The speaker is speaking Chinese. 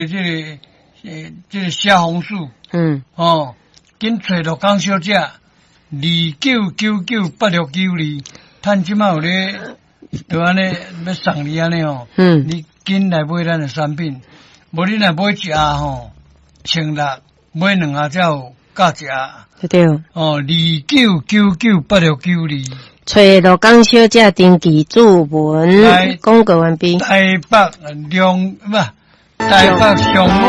这个写红书，紧找到江小姐29998692，趁即马有咧，就安尼要送你安尼哦。你紧来买咱的产品，无你若买一盒1600，买2盒才有价值。 对。 29998692。 找到江小姐登记注文，广告完毕。 台北上